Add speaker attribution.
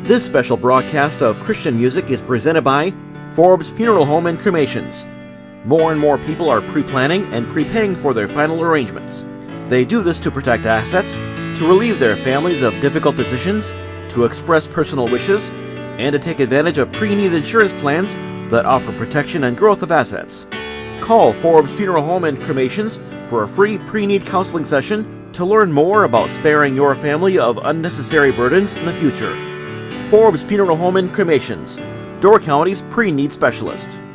Speaker 1: This special broadcast of Christian music is presented by Forbes Funeral Home and Cremations. More and more people are pre-planning and prepaying for their final arrangements. They do this to protect assets, to relieve their families of difficult decisions, to express personal wishes, and to take advantage of pre-need insurance plans that offer protection and growth of assets. Call Forbes Funeral Home and Cremations for a free pre-need counseling session to learn more about sparing your family of unnecessary burdens in the future. Forbes Funeral Home and Cremations, Door County's pre-need specialist.